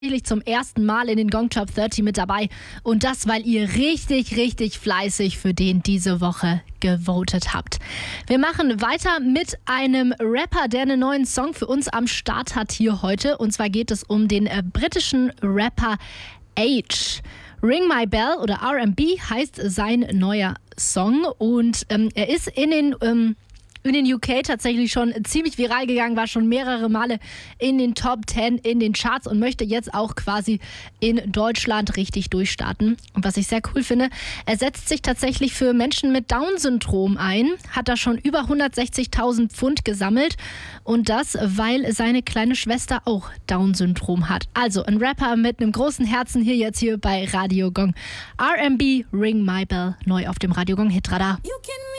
Zum ersten Mal in den Gong Top 30 mit dabei. Und das, weil ihr richtig fleißig für den diese Woche gewotet habt. Wir machen weiter mit einem Rapper, der einen neuen Song für uns am Start hat hier heute. Und zwar geht es um den britischen Rapper Age. Ring My Bell oder R&B heißt sein neuer Song. Und er ist in den UK tatsächlich schon ziemlich viral gegangen, war schon mehrere Male in den Top 10 in den Charts und möchte jetzt auch quasi in Deutschland richtig durchstarten. Und was ich sehr cool finde, er setzt sich tatsächlich für Menschen mit Down-Syndrom ein, hat da schon über 160.000 Pfund gesammelt und das, weil seine kleine Schwester auch Down-Syndrom hat. Also ein Rapper mit einem großen Herzen hier bei Radio Gong. R&B, Ring My Bell, neu auf dem Radio Gong Hitradar.